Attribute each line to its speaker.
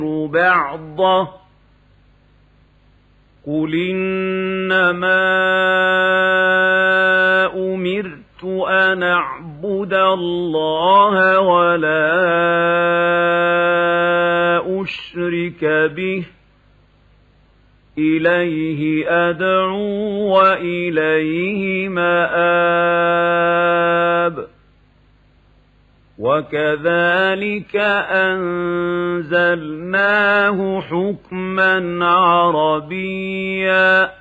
Speaker 1: بعضه قل إنما أمرت أن أعبد الله ولا أشرك به إليه أدعو وإليه مآب وكذلك أنزلناه حكما عربيا